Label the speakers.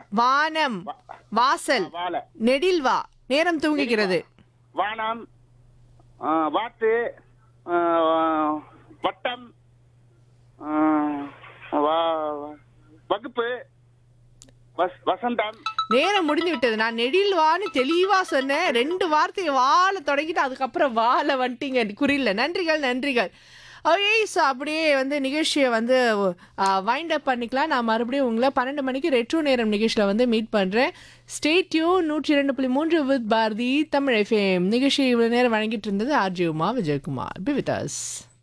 Speaker 1: வானம், வாசல்,
Speaker 2: வாழை,
Speaker 1: நெடில்வா, நேரம் தூங்குகிறது.
Speaker 2: வானம், வாத்து, ஆ, வட்டம், ஆ, வகுப்பு, வசந்தம்.
Speaker 1: நேரம் முடிந்து விட்டது. நான் நெடில்வான்னு தெளிவா சொன்னேன். 2 வார்த்தையை வாழ தொடங்கிட்டு அதுக்கப்புறம் வாழ வந்துட்டீங்க குறியில. நன்றிகள் நன்றிகள். ஓகே, ஸோ அப்படியே வந்து நிகழ்ச்சியை வந்து வைண்ட் அப் பண்ணிக்கலாம். நான் மறுபடியும் உங்களை 12 மணிக்கு ரெட்ரோ நேரம் நிகழ்ச்சியில் வந்து மீட் பண்ணுறேன். Stay tune 102.3 with Bharathi Tamil FM. நிகழ்ச்சி இவ்வளோ நேரம் வழங்கிட்டு இருந்தது RJ Uma Vijayakumar. Be with us.